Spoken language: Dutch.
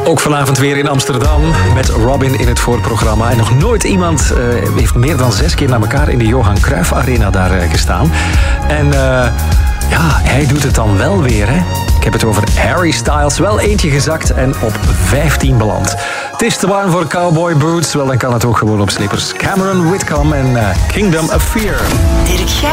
Ook vanavond weer in Amsterdam met Robin in het voorprogramma. En nog nooit iemand heeft meer dan 6 keer na elkaar in de Johan Cruijff Arena daar gestaan. En hij doet het dan wel weer, hè. Ik heb het over Harry Styles. Wel eentje gezakt en op 15 beland. Het is te warm voor cowboy boots. Wel, dan kan het ook gewoon op slippers. Cameron Whitcomb en Kingdom of Fear.